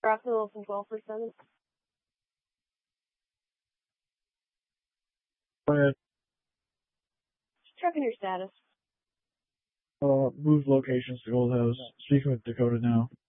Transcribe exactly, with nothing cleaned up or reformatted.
Crossing Wilson twelve for seven. Go ahead. Checking your status. Uh, move locations to Gold House. Speaking with Dakota now.